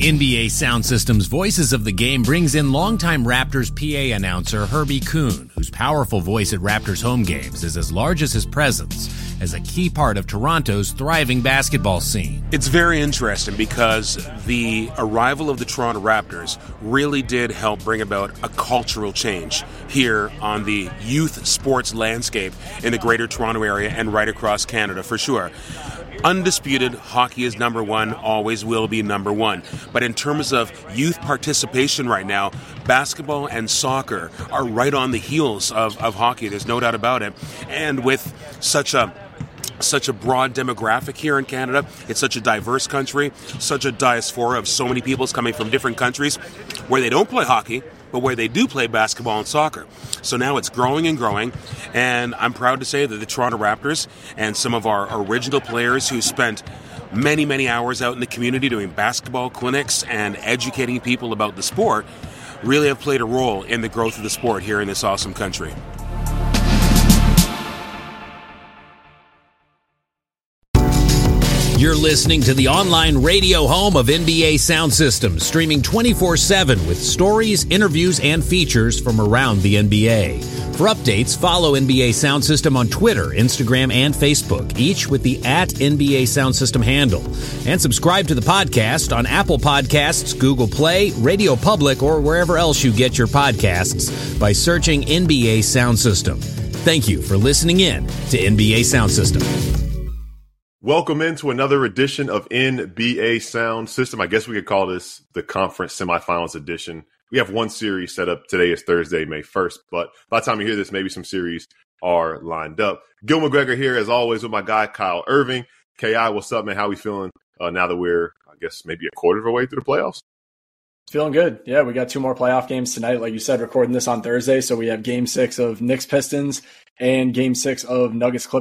NBA Sound System's Voices of the Game brings in longtime Raptors PA announcer Herbie Kuhn, whose powerful voice at Raptors home games is as large as his presence, as a key part of Toronto's thriving basketball scene. It's very interesting because the arrival of the Toronto Raptors really did help bring about a cultural change here on the youth sports landscape in the Greater Toronto area and right across Canada for sure. Undisputed, hockey is number one, always will be number one. But in terms of youth participation right now, basketball and soccer are right on the heels of hockey. There's no doubt about it. And with such a broad demographic here in Canada, it's such a diverse country, such a diaspora of so many peoples coming from different countries where they don't play hockey, but where they do play basketball and soccer. So now it's growing and growing, and I'm proud to say that the Toronto Raptors and some of our original players who spent many, many hours out in the community doing basketball clinics and educating people about the sport really have played a role in the growth of the sport here in this awesome country. You're listening to the online radio home of NBA Sound System, streaming 24/7 with stories, interviews, and features from around the NBA. For updates, follow NBA Sound System on Twitter, Instagram, and Facebook, each with the @NBA Sound System handle. And subscribe to the podcast on Apple Podcasts, Google Play, Radio Public, or wherever else you get your podcasts by searching NBA Sound System. Thank you for listening in to NBA Sound System. Welcome into another edition of NBA Sound System. I guess we could call this the conference semifinals edition. We have one series set up. Today is Thursday, May 1st, but by the time you hear this, maybe some series are lined up. Gil McGregor here, as always, with my guy, Kyle Irving. KI, what's up, man? How we feeling now that we're, I guess, maybe a quarter of the way through the playoffs? Feeling good. Yeah, we got two more playoff games tonight. Like you said, recording this on Thursday, so we have Game 6 of Knicks Pistons and Game 6 of Nuggets Clippers.